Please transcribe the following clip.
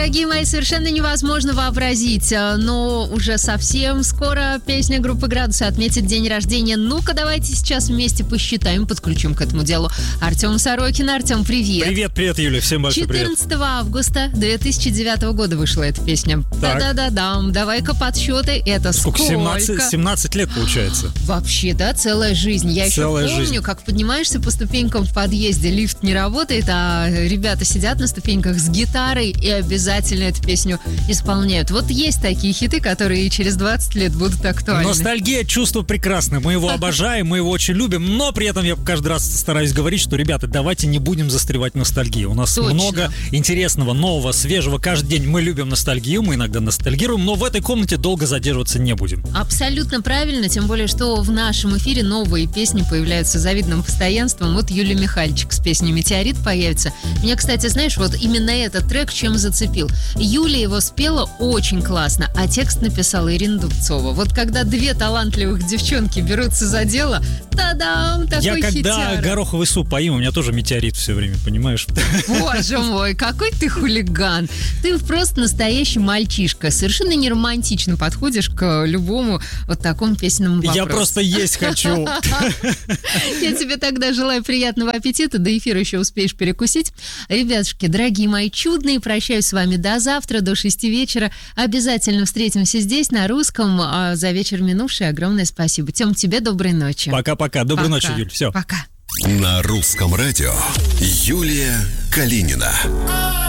Дорогие мои, совершенно невозможно вообразить, но уже совсем скоро песня группы «Градусы» отметит день рождения. Ну-ка, давайте сейчас вместе посчитаем, подключим к этому делу Артема Сорокина. Артем, привет. Привет, Юля, всем большой привет. 14 августа 2009 года вышла эта песня. Да-да-да-дам, давай-ка подсчеты. Это сколько? 17 лет получается. Вообще, да, целая жизнь. Я еще помню, как поднимаешься по ступенькам в подъезде, лифт не работает, а ребята сидят на ступеньках с гитарой и обязательно эту песню исполняют. Вот есть такие хиты, которые через 20 лет будут актуальны. Ностальгия — чувство прекрасное. Мы его обожаем, мы его очень любим, но при этом я каждый раз стараюсь говорить, что, ребята, давайте не будем застревать в ностальгии. У нас много интересного, нового, свежего. Каждый день мы любим ностальгию, мы иногда ностальгируем, но в этой комнате долго задерживаться не будем. Абсолютно правильно, тем более, что в нашем эфире новые песни появляются с завидным постоянством. Вот Юлия Михальчик с песней «Метеорит» появится. Меня, кстати, знаешь, вот именно этот трек чем зацепил. Юля его спела очень классно, а текст написала Ирина Дубцова. Вот когда две талантливых девчонки берутся за дело, та-дам, такой хитяра. Я когда гороховый суп поим, у меня тоже метеорит все время, понимаешь? Боже мой, какой ты хулиган. Ты просто настоящий мальчишка. Совершенно не романтично подходишь к любому вот такому песенному вопросу. Я просто есть хочу. Я тебе тогда желаю приятного аппетита. До эфира еще успеешь перекусить. Ребятушки, дорогие мои чудные, прощаюсь с вами до завтра, до 6 вечера. Обязательно встретимся здесь, на русском. А за вечер минувший огромное спасибо. Тем, тебе доброй ночи. Пока-пока. Доброй ночи, Юль. Все. Пока. На русском радио Юлия Калинина.